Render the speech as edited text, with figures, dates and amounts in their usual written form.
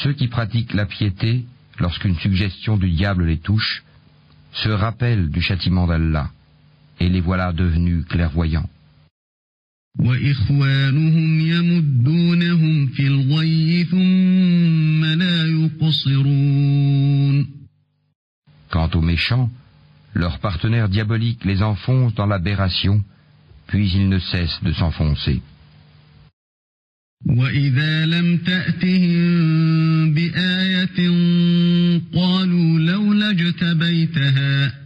Ceux qui pratiquent la piété, lorsqu'une suggestion du diable les touche, se rappellent du châtiment d'Allah, et les voilà devenus clairvoyants. وإخوانهم يمدونهم في الغي ثم لا يقصرون. Quant aux méchants, leurs partenaires diaboliques les enfoncent dans l'aberration, puis ils ne cessent de s'enfoncer. وإذا لم تأتهم بآية قالوا لولا اجتبيتها